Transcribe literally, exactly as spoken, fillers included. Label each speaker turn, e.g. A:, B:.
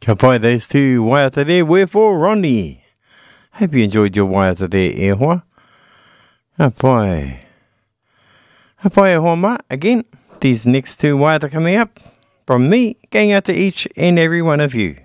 A: Ka pai those two waiata there, wherefore Ronnie. Hope you enjoyed your waiata there, e hoa. Ka pai. Ka pai e hoa ma, again, these next two waiata coming up from me, going out to each and every one of you.